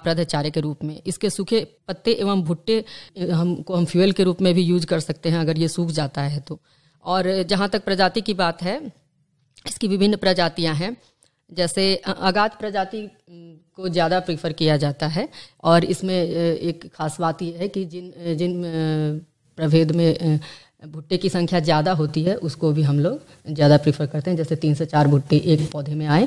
लाभप्रद है चारे के रूप में। इसके सूखे पत्ते एवं भुट्टे हम फ्यूल के रूप में भी यूज कर सकते हैं अगर ये सूख जाता है तो। और जहाँ तक प्रजाति की बात है, इसकी विभिन्न प्रजातियां हैं। जैसे अगाध प्रजाति को ज़्यादा प्रीफर किया जाता है और इसमें एक खास बात यह है कि जिन प्रभेद में भुट्टे की संख्या ज़्यादा होती है उसको भी हम लोग ज़्यादा प्रीफर करते हैं। जैसे 3 से 4 भुट्टे एक पौधे में आए